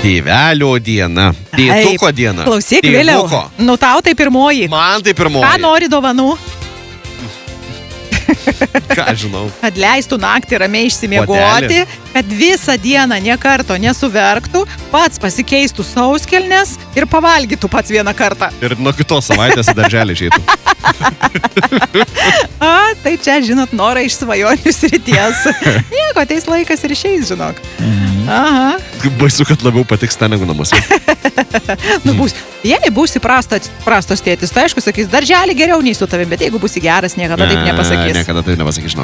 Tėvelio diena. Tėtuko diena. Klausyk, vėliau. Nu, tau tai pirmoji. Man tai pirmoji. Ką nori dovanų? Ką žinau. Kad leistų naktį ramiai išsimiegoti, kad visą dieną nė karto nesuverktų, pats pasikeistų sauskelnes ir pavalgytų pats vieną kartą. Ir nuo kitos savaitės į darželį išeitų. Tai čia, žinot, norai iš svajonių srities. Nieko, ateis laikas ir išeis, žinok. Aha. Baisu, kad labiau patiks ten negu namuose. Jei būsi prastos tėtis, tai aišku, sakys, darželį geriau nei su tavim, bet jeigu būsi geras, niekada taip nepasakys. Niekada taip nepasakys, žinau.